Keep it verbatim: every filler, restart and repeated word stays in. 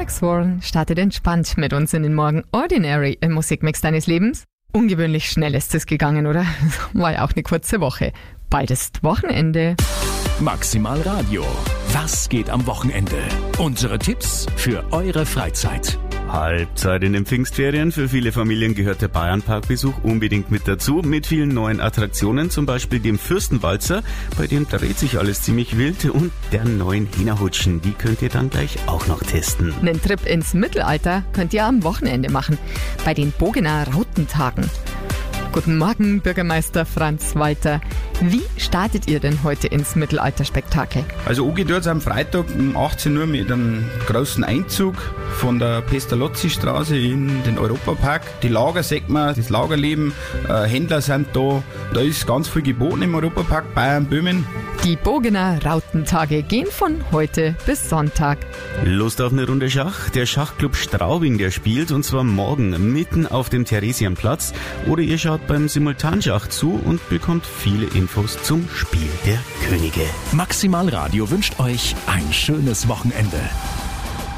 Alex Warren startet entspannt mit uns in den Morgen. Ordinary im Musikmix deines Lebens. Ungewöhnlich schnell ist es gegangen, oder? War ja auch eine kurze Woche. Bald ist Wochenende. Maximal Radio. Was geht am Wochenende? Unsere Tipps für eure Freizeit. Halbzeit in den Pfingstferien. Für viele Familien gehört der Bayernparkbesuch unbedingt mit dazu. Mit vielen neuen Attraktionen, zum Beispiel dem Fürstenwalzer, bei dem dreht sich alles ziemlich wild, und der neuen Hina-Hutschen. Die könnt ihr dann gleich auch noch testen. Einen Trip ins Mittelalter könnt ihr am Wochenende machen, bei den Bogener Rautentagen. Guten Morgen, Bürgermeister Franz Walter. Wie startet ihr denn heute ins Mittelalterspektakel? Also angeht am Freitag um achtzehn Uhr mit einem großen Einzug von der Pestalozzi-Straße in den Europapark. Die Lager sieht man, das Lagerleben, äh, Händler sind da. Da ist ganz viel geboten im Europapark Bayern-Böhmen. Die Bogener Rautentage gehen von heute bis Sonntag. Lust auf eine Runde Schach? Der Schachclub Straubing, der spielt, und zwar morgen mitten auf dem Theresienplatz. Oder ihr schaut beim Simultanschach zu und bekommt viele Infos zum Spiel der Könige. Maximal Radio wünscht euch ein schönes Wochenende.